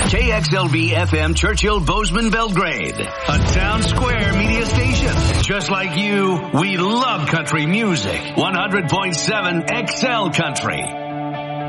KXLV FM Churchill Bozeman Belgrade, a town square media station. Just like you, we love country music. 100.7 XL Country.